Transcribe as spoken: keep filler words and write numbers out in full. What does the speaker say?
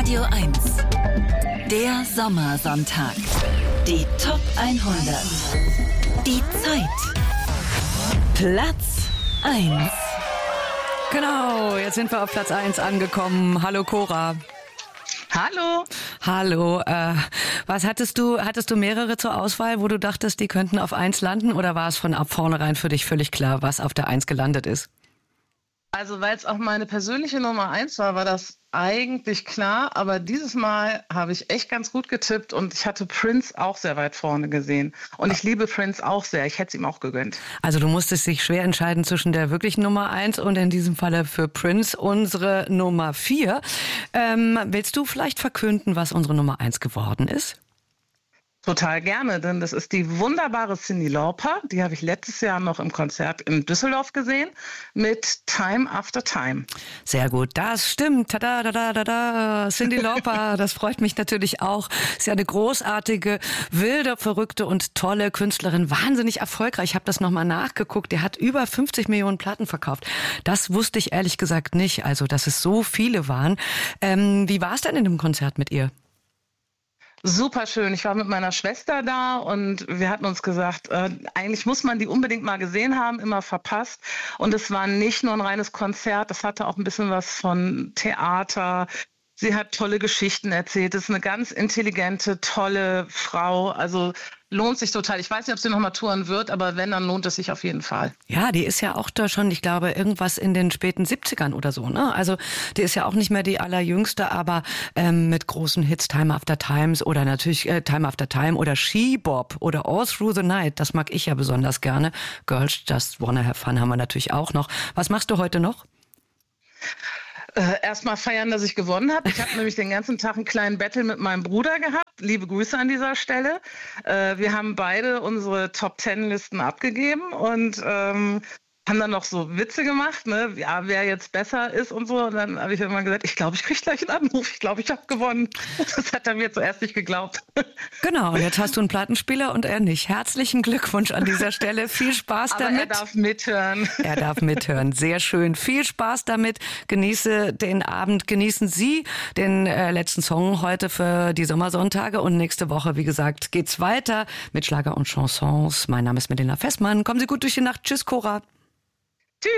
Radio eins. Der Sommersonntag. Die Top hundert. Die Zeit. Platz eins. Genau, jetzt sind wir auf Platz eins angekommen. Hallo Cora. Hallo. Hallo. Äh, was hattest du? Hattest du mehrere zur Auswahl, wo du dachtest, die könnten auf eins landen? Oder war es von ab vornherein für dich völlig klar, was auf der eins gelandet ist? Also weil es auch meine persönliche Nummer eins war, war das eigentlich klar. Aber dieses Mal habe ich echt ganz gut getippt und ich hatte Prince auch sehr weit vorne gesehen. Und ich liebe Prince auch sehr. Ich hätte es ihm auch gegönnt. Also du musstest dich schwer entscheiden zwischen der wirklichen Nummer eins und in diesem Falle für Prince unsere Nummer vier. Ähm, willst du vielleicht verkünden, was unsere Nummer eins geworden ist? Total gerne, denn das ist die wunderbare Cyndi Lauper. Die habe ich letztes Jahr noch im Konzert in Düsseldorf gesehen mit Time After Time. Sehr gut, das stimmt. Tada, da, da, da, da. Cyndi Lauper, das freut mich natürlich auch. Ist ja eine großartige, wilde, verrückte und tolle Künstlerin. Wahnsinnig erfolgreich. Ich habe das nochmal nachgeguckt. Die hat über fünfzig Millionen Platten verkauft. Das wusste ich ehrlich gesagt nicht. Also, dass es so viele waren. Ähm, wie war es denn in dem Konzert mit ihr? Super schön. Ich war mit meiner Schwester da und wir hatten uns gesagt, äh, eigentlich muss man die unbedingt mal gesehen haben, immer verpasst. Und es war nicht nur ein reines Konzert, das hatte auch ein bisschen was von Theater. Sie hat tolle Geschichten erzählt. Es ist eine ganz intelligente, tolle Frau. Also lohnt sich total. Ich weiß nicht, ob sie noch mal touren wird, aber wenn, dann lohnt es sich auf jeden Fall. Ja, die ist ja auch da schon, ich glaube, irgendwas in den späten siebzigern oder so, ne? Also die ist ja auch nicht mehr die allerjüngste, aber ähm, mit großen Hits, Time After Times oder natürlich äh, Time After Time oder She Bop oder All Through the Night. Das mag ich ja besonders gerne. Girls Just Wanna Have Fun haben wir natürlich auch noch. Was machst du heute noch? Äh, Erstmal feiern, dass ich gewonnen habe. Ich habe nämlich den ganzen Tag einen kleinen Battle mit meinem Bruder gehabt. Liebe Grüße an dieser Stelle. Äh, wir haben beide unsere Top-Ten-Listen abgegeben und ähm, haben dann noch so Witze gemacht, ne? Ja, wer jetzt besser ist und so. Und dann habe ich immer gesagt, ich glaube, ich kriege gleich einen Anruf. Ich glaube, ich habe gewonnen. Das hat er mir zuerst nicht geglaubt. Genau, und jetzt hast du einen Plattenspieler und er nicht. Herzlichen Glückwunsch an dieser Stelle. Viel Spaß Aber damit. er darf mithören. Er darf mithören. Sehr schön. Viel Spaß damit. Genieße den Abend. Genießen Sie den äh, letzten Song heute für die Sommersonntage. Und nächste Woche, wie gesagt, geht's weiter mit Schlager und Chansons. Mein Name ist Melina Festmann. Kommen Sie gut durch die Nacht. Tschüss, Cora.